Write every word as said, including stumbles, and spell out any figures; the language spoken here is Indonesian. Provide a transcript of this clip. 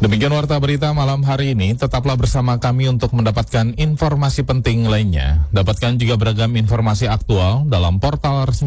Demikian warta berita malam hari ini. Tetaplah bersama kami untuk mendapatkan informasi penting lainnya. Dapatkan juga beragam informasi aktual dalam portal resmi